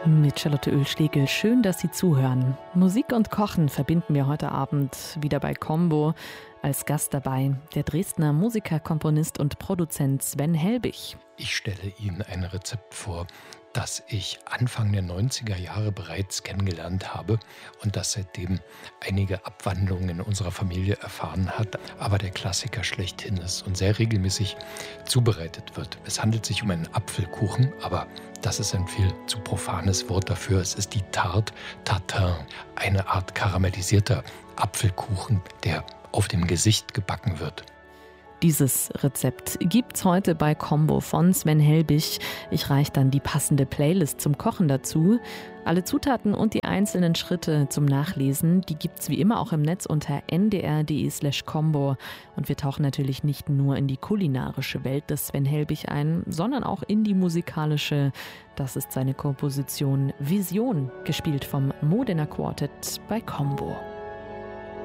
Mit Charlotte Oehlschlegel, schön, dass Sie zuhören. Musik und Kochen verbinden wir heute Abend wieder bei Combo. Als Gast dabei der Dresdner Musiker, Komponist und Produzent Sven Helbig. Ich stelle Ihnen ein Rezept vor, das ich Anfang der 90er Jahre bereits kennengelernt habe und das seitdem einige Abwandlungen in unserer Familie erfahren hat, aber der Klassiker schlechthin ist und sehr regelmäßig zubereitet wird. Es handelt sich um einen Apfelkuchen, aber das ist ein viel zu profanes Wort dafür. Es ist die Tarte Tatin, eine Art karamellisierter Apfelkuchen, der auf dem Gesicht gebacken wird. Dieses Rezept gibt's heute bei Combo von Sven Helbig. Ich reiche dann die passende Playlist zum Kochen dazu. Alle Zutaten und die einzelnen Schritte zum Nachlesen, die gibt's wie immer auch im Netz unter ndr.de/combo. Und wir tauchen natürlich nicht nur in die kulinarische Welt des Sven Helbig ein, sondern auch in die musikalische. Das ist seine Komposition Vision, gespielt vom Modena Quartet bei Combo.